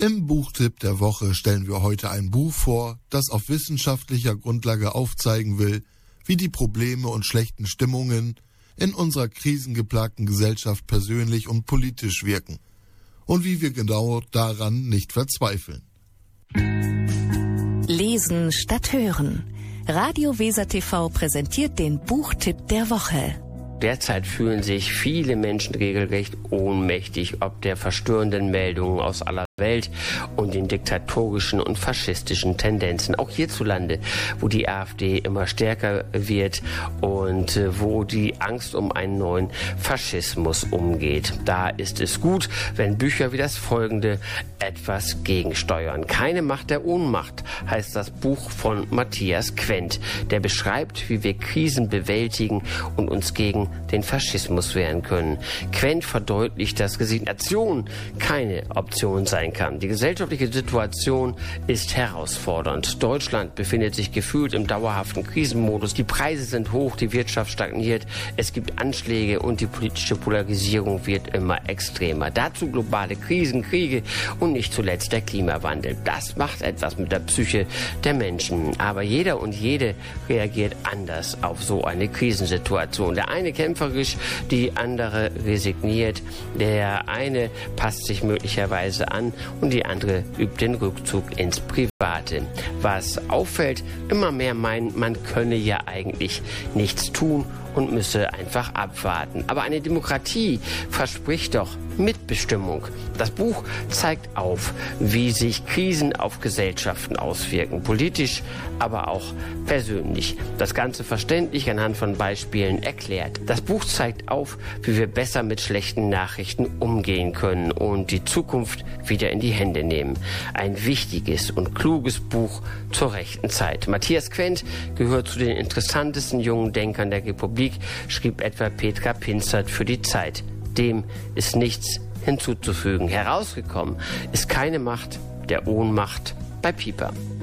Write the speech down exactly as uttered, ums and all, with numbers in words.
Im Buchtipp der Woche stellen wir heute ein Buch vor, das auf wissenschaftlicher Grundlage aufzeigen will, wie die Probleme und schlechten Stimmungen in unserer krisengeplagten Gesellschaft persönlich und politisch wirken und wie wir genau daran nicht verzweifeln. Lesen statt hören. Radio Weser T V präsentiert den Buchtipp der Woche. Derzeit fühlen sich viele Menschen regelrecht ohnmächtig ob der verstörenden Meldungen aus aller Welt und den diktatorischen und faschistischen Tendenzen, auch hierzulande, wo die AfD immer stärker wird und wo die Angst um einen neuen Faschismus umgeht. Da ist es gut, wenn Bücher wie das folgende etwas gegensteuern. Keine Macht der Ohnmacht heißt das Buch von Matthias Quent, der beschreibt, wie wir Krisen bewältigen und uns gegen den Faschismus wehren können. Quent verdeutlicht, dass Resignation keine Option sein kann. Die gesellschaftliche Situation ist herausfordernd. Deutschland befindet sich gefühlt im dauerhaften Krisenmodus. Die Preise sind hoch, die Wirtschaft stagniert, es gibt Anschläge und die politische Polarisierung wird immer extremer. Dazu globale Krisen, Kriege und nicht zuletzt der Klimawandel. Das macht etwas mit der Psyche der Menschen. Aber jeder und jede reagiert anders auf so eine Krisensituation. Der eine kämpferisch, die andere resigniert. Der eine passt sich möglicherweise an und die andere übt den Rückzug ins Private. Was auffällt, immer mehr meinen, man könne ja eigentlich nichts tun und müsse einfach abwarten. Aber eine Demokratie verspricht doch Mitbestimmung. Das Buch zeigt auf, wie sich Krisen auf Gesellschaften auswirken, politisch, aber auch persönlich. Das Ganze verständlich anhand von Beispielen erklärt. Das Buch zeigt auf, wie wir besser mit schlechten Nachrichten umgehen können und die Zukunft wieder in die Hände nehmen. Ein wichtiges und kluges Buch zur rechten Zeit. Matthias Quent gehört zu den interessantesten jungen Denkern der Republik, schrieb etwa Petra Pinzert für die Zeit. Dem ist nichts hinzuzufügen. Herausgekommen ist keine Macht der Ohnmacht bei Piper.